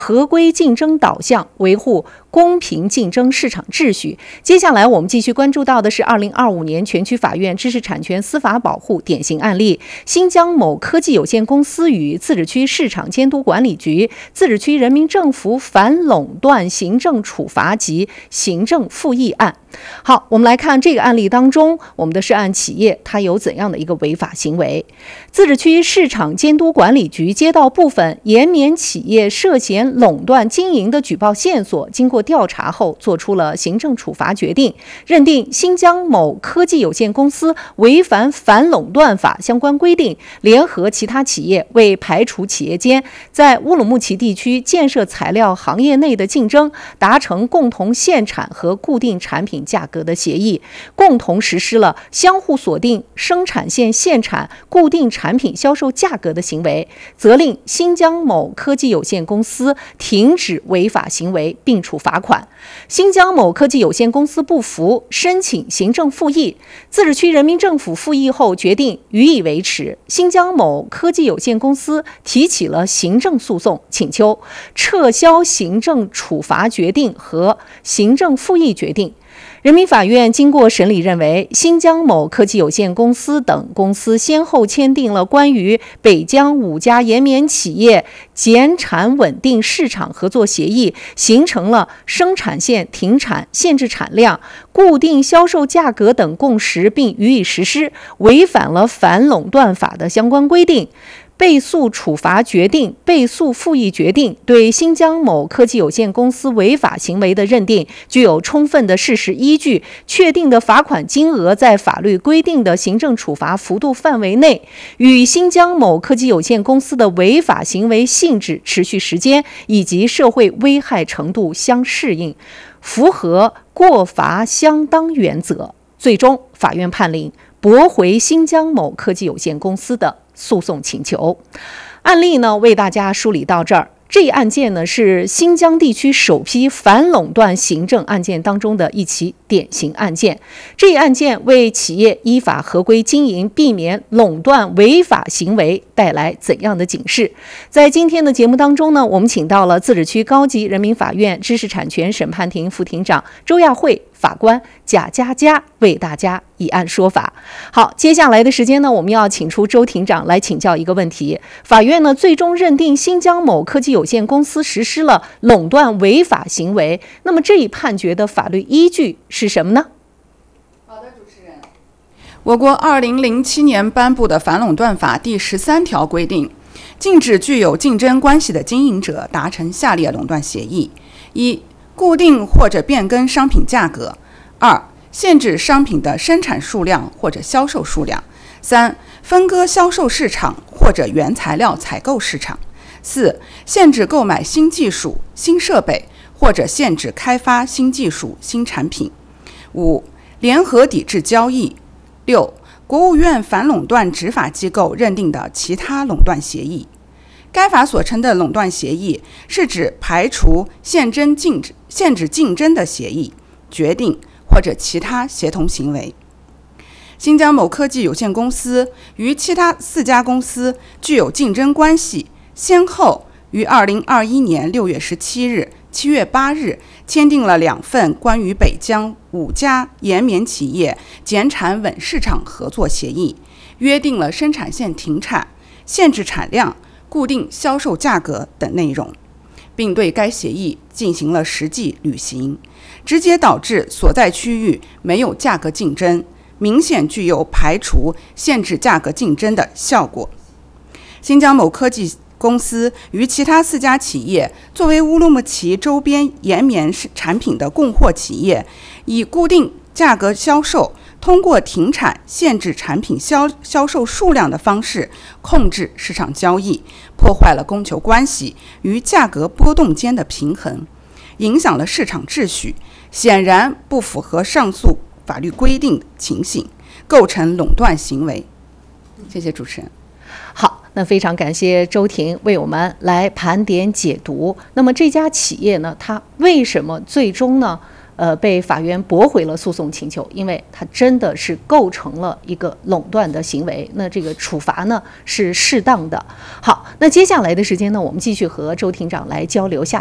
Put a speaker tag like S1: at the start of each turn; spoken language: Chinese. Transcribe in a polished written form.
S1: 合规竞争导向，维护公平竞争市场秩序。接下来我们继续关注到的是2025年全区法院知识产权司法保护典型案例：新疆某科技有限公司与自治区市场监督管理局、自治区人民政府反垄断行政处罚及行政复议案。好，我们来看这个案例当中，我们的涉案企业它有怎样的一个违法行为？自治区市场监督管理局接到部分延绵企业涉嫌垄断经营的举报线索，经过调查后作出了行政处罚决定，认定新疆某科技有限公司违反反垄断法相关规定，联合其他企业为排除企业间在乌鲁木齐地区建设材料行业内的竞争，达成共同限产和固定产品价格的协议，共同实施了相互锁定生产线限产、固定产品销售价格的行为，责令新疆某科技有限公司停止违法行为并处罚款。新疆某科技有限公司不服，申请行政复议，自治区人民政府复议后决定予以维持。新疆某科技有限公司提起了行政诉讼，请求撤销行政处罚决定和行政复议决定。人民法院经过审理认为，新疆某科技有限公司等公司先后签订了关于北疆5家延绵企业减产稳定市场合作协议，形成了生产线停产、限制产量、固定销售价格等共识，并予以实施，违反了反垄断法的相关规定。被诉处罚决定、被诉复议决定对新疆某科技有限公司违法行为的认定具有充分的事实依据，确定的罚款金额在法律规定的行政处罚幅度范围内，与新疆某科技有限公司的违法行为性质、持续时间以及社会危害程度相适应，符合过罚相当原则。最终，法院判令驳回新疆某科技有限公司的诉讼请求。案例呢，为大家梳理到这儿。这一案件呢，是新疆地区首批反垄断行政案件当中的一起典型案件。这一案件为企业依法合规经营、避免垄断违法行为带来怎样的警示？在今天的节目当中呢，我们请到了自治区高级人民法院知识产权审判庭副庭长周亚慧、法官贾佳佳为大家以案说法。好，接下来的时间呢，我们要请出周庭长来请教一个问题。法院呢，最终认定新疆某科技有限公司实施了垄断违法行为，那么这一判决的法律依据是什么呢？
S2: 好的，主持人。我国2007年颁布的反垄断法第13条规定，禁止具有竞争关系的经营者达成下列垄断协议：一、固定或者变更商品价格；二、限制商品的生产数量或者销售数量；三、分割销售市场或者原材料采购市场；四、限制购买新技术、新设备或者限制开发新技术、新产品；五、联合抵制交易；六、国务院反垄断执法机构认定的其他垄断协议。该法所称的垄断协议，是指排除、限制竞争的协议、决定或者其他协同行为。新疆某科技有限公司与其他4家公司具有竞争关系，先后于2021年6月17日、7月8日签订了2份关于北疆5家延绵企业减产稳市场合作协议，约定了生产线停产、限制产量、固定销售价格等内容，并对该协议进行了实际履行，直接导致所在区域没有价格竞争，明显具有排除、限制价格竞争的效果。新疆某科技公司与其他4家企业作为乌鲁木齐周边延绵产品的供货企业，以固定价格销售，通过停产、限制产品销售数量的方式控制市场交易，破坏了供求关系与价格波动间的平衡，影响了市场秩序，显然不符合上述法律规定的情形，构成垄断行为。谢谢主持人。
S1: 好，那非常感谢周庭为我们来盘点解读。那么这家企业呢，它为什么最终呢， 被法院驳回了诉讼请求，因为它真的是构成了一个垄断的行为，那这个处罚呢是适当的。好，那接下来的时间呢，我们继续和周庭长来交流下